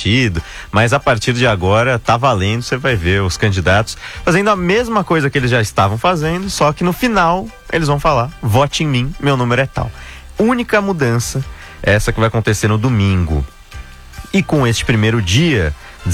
partido, mas a partir de agora tá valendo, você vai ver os candidatos fazendo a mesma coisa que eles já estavam fazendo, só que no final eles vão falar: vote em mim, meu número é tal. Única mudança é essa que vai acontecer no domingo. E com este primeiro dia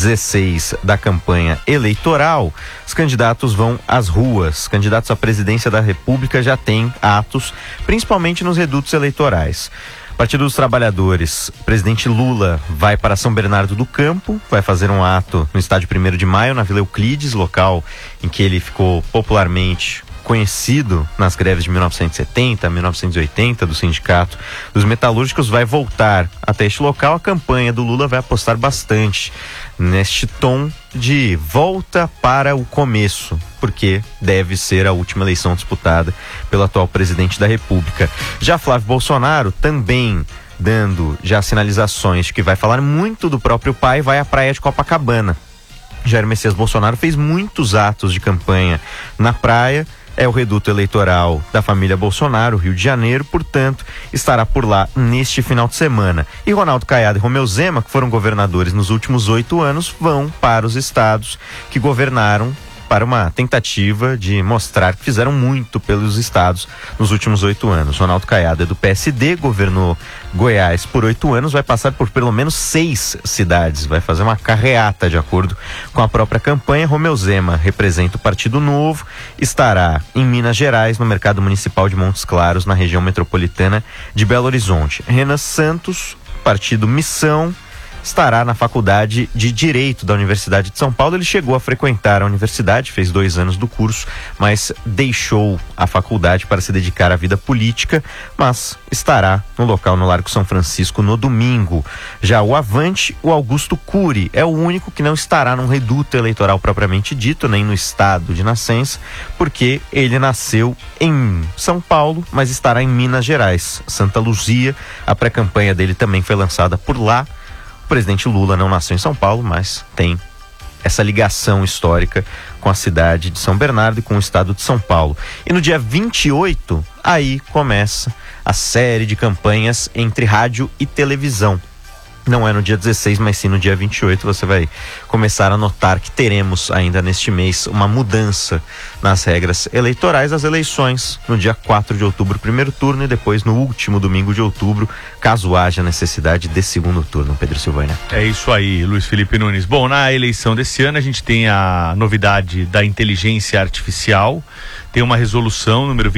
16 da campanha eleitoral, os candidatos vão às ruas. Candidatos à presidência da República já têm atos, principalmente nos redutos eleitorais. Partido dos Trabalhadores, o presidente Lula vai para São Bernardo do Campo, vai fazer um ato no estádio 1º de Maio, na Vila Euclides, local em que ele ficou popularmente conhecido nas greves de 1970, 1980 do Sindicato dos Metalúrgicos. Vai voltar até este local. A campanha do Lula vai apostar bastante neste tom de volta para o começo, porque deve ser a última eleição disputada pelo atual presidente da República. Já Flávio Bolsonaro, também dando já sinalizações de que vai falar muito do próprio pai, vai à praia de Copacabana. Jair Messias Bolsonaro fez muitos atos de campanha na praia. É o reduto eleitoral da família Bolsonaro, Rio de Janeiro, portanto, estará por lá neste final de semana. E Ronaldo Caiado e Romeu Zema, que foram governadores nos últimos 8 anos, vão para os estados que governaram, para uma tentativa de mostrar que fizeram muito pelos estados nos últimos 8 anos. Ronaldo Caiado é do PSD, governou Goiás por 8 anos, vai passar por pelo menos 6 cidades, vai fazer uma carreata de acordo com a própria campanha. Romeu Zema representa o Partido Novo, estará em Minas Gerais, no Mercado Municipal de Montes Claros, na região metropolitana de Belo Horizonte. Renan Santos, Partido Missão, estará na Faculdade de Direito da Universidade de São Paulo. Ele chegou a frequentar a universidade, fez 2 anos do curso, mas deixou a faculdade para se dedicar à vida política, mas estará no local no Largo São Francisco no domingo. Já o Avante, o Augusto Cury, é o único que não estará num reduto eleitoral propriamente dito, nem no estado de nascença, porque ele nasceu em São Paulo, mas estará em Minas Gerais, Santa Luzia. A pré-campanha dele também foi lançada por lá. O presidente Lula não nasceu em São Paulo, mas tem essa ligação histórica com a cidade de São Bernardo e com o estado de São Paulo. E no dia 28, aí começa a série de campanhas entre rádio e televisão. Não é no dia 16, mas sim no dia 28, você vai começar a notar que teremos ainda neste mês uma mudança nas regras eleitorais. As eleições no dia 4 de outubro, primeiro turno, e depois no último domingo de outubro, caso haja necessidade de segundo turno. Pedro Silvânia. É isso aí, Luiz Felipe Nunes. Bom, na eleição desse ano a gente tem a novidade da inteligência artificial. Tem uma resolução número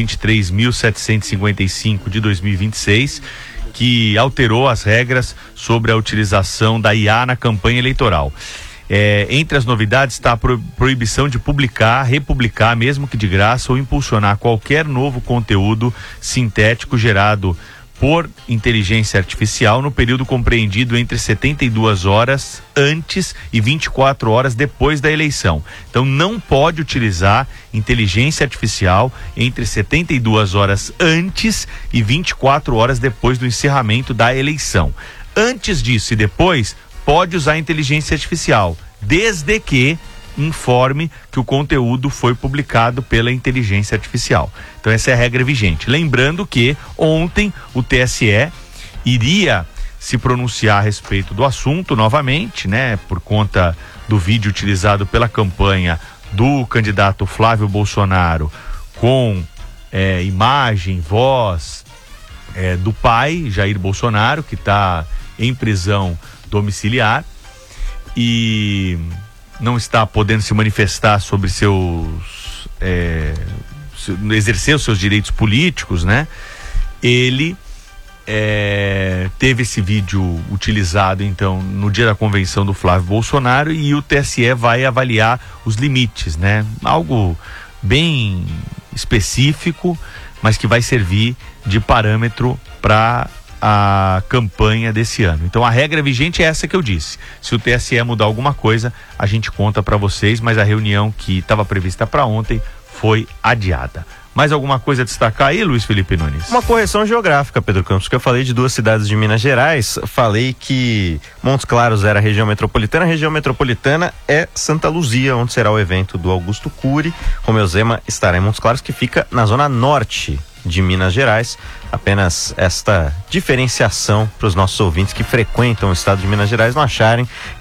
23.755 de 2026, que alterou as regras sobre a utilização da IA na campanha eleitoral. Entre as novidades está a proibição de publicar, republicar, mesmo que de graça, ou impulsionar qualquer novo conteúdo sintético gerado por inteligência artificial no período compreendido entre 72 horas antes e 24 horas depois da eleição. Então não pode utilizar inteligência artificial entre 72 horas antes e 24 horas depois do encerramento da eleição. Antes disso e depois, pode usar inteligência artificial, desde que informe que o conteúdo foi publicado pela inteligência artificial. Então essa é a regra vigente. Lembrando que ontem o TSE iria se pronunciar a respeito do assunto novamente, né, por conta do vídeo utilizado pela campanha do candidato Flávio Bolsonaro com imagem, voz do pai, Jair Bolsonaro, que está em prisão domiciliar e não está podendo se manifestar sobre exercer os seus direitos políticos, né? Ele teve esse vídeo utilizado, então, no dia da convenção do Flávio Bolsonaro, e o TSE vai avaliar os limites, né? Algo bem específico, mas que vai servir de parâmetro para a campanha desse ano. Então a regra vigente é essa que eu disse. Se o TSE mudar alguma coisa, a gente conta para vocês, mas a reunião que estava prevista para ontem foi adiada. Mais alguma coisa a destacar aí, Luiz Felipe Nunes? Uma correção geográfica, Pedro Campos, que eu falei de 2 cidades de Minas Gerais, falei que Montes Claros era a região metropolitana é Santa Luzia, onde será o evento do Augusto Cury. Romeu Zema estará em Montes Claros, que fica na zona norte de Minas Gerais. Apenas esta diferenciação para os nossos ouvintes que frequentam o estado de Minas Gerais não acharem